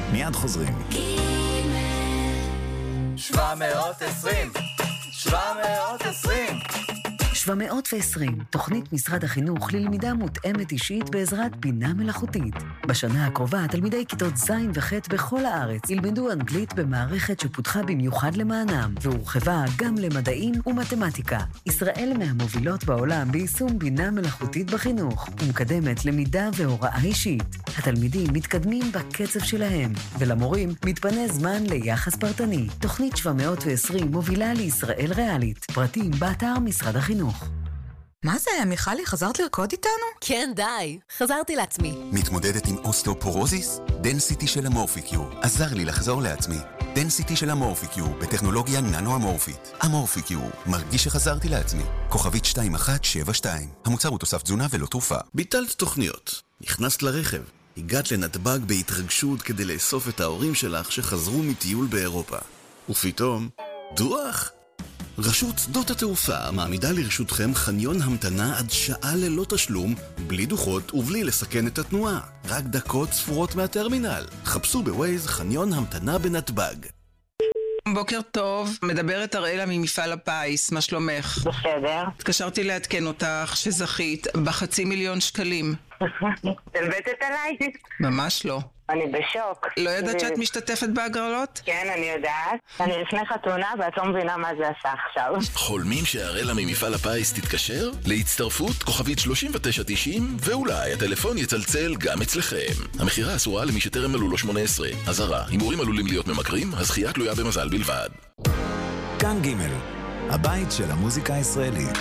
מיד חוזרים. 720 720, תוכנית משרד החינוך ללמידה מותאמת אישית בעזרת בינה מלאכותית. בשנה הקרובה, תלמידי כיתות ז' וח' בכל הארץ ילמדו אנגלית במערכת שפותחה במיוחד למענם, והורחבה גם למדעים ומתמטיקה. ישראל מהמובילות בעולם ביישום בינה מלאכותית בחינוך, ומקדמת למידה והוראה אישית. התלמידים מתקדמים בקצב שלהם, ולמורים מתפנה זמן ליחס פרטני. תוכנית 720 מובילה לישראל ריאלית. פרטים באתר משרד החינוך. מה זה, מיכלי? חזרת לרקוד איתנו? כן, די. חזרתי לעצמי. מתמודדת עם אוסטאופורוזיס? דנסיטי של אמורפיקיו עזר לי לחזור לעצמי. דנסיטי של אמורפיקיו בטכנולוגיה ננו-אמורפית. אמורפיקיו, מרגיש שחזרתי לעצמי. כוכבית 2172. המוצר הוא תוסף תזונה ולא תרופה. ביטלת תוכניות. נכנסת לרכב. הגעת לנתב"ג בהתרגשות כדי לאסוף את ההורים שלך שחזרו מטיול באירופה. ופתאום, דוח! רשות שדות התעופה מעמידה לרשותכם חניון המתנה עד שעה ללא תשלום, בלי דוחות ובלי לסכן את התנועה. רק דקות ספורות מהטרמינל. חפשו בווייז חניון המתנה בנתב"ג. בוקר טוב, מדברת אראלה ממפעל הפיס, מה שלומך? בסדר. התקשרתי לעדכן אותך שזכית ב500,000 שקלים. תלבטת עליי? ממש לא. אני בשוק. לא ידעת שאת משתתפת בהגרלות? כן, אני יודעת. אני לפני חתונה ואת לא מבינה מה זה עשה עכשיו. חולמים שהראלה ממפעל הפיס תתקשר? להצטרפות כוכבית 3990 ואולי הטלפון יצלצל גם אצלכם. המחירה אסורה למי שטרם מלאו לו 18. אזהרה, הימורים עלולים להיות ממכרים, הזכייה תלויה במזל בלבד. כאן ג' הבית של המוזיקה הישראלית.